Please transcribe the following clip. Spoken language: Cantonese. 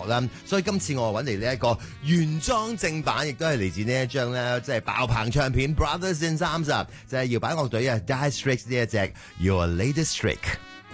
樂啦。所以今次我揾嚟呢一個原裝正版，亦都係嚟自呢一張咧，即係爆棚唱片 Brothers in Arms 就係搖擺樂隊啊 Dire Straits 呢一隻 Your Latest Trick。